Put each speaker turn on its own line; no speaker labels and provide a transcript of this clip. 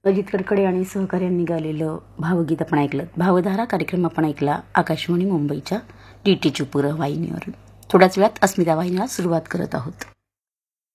अजित कडकडे आणि सहकाऱ्यांनी गायलेलं भावगीत आपण ऐकलं. भावधारा कार्यक्रम आपण ऐकला आकाशवाणी मुंबईच्या DT चुपुरा वाहिनीवर. थोड्याच वेळात अस्मिता वाहिनीला सुरुवात करत आहोत.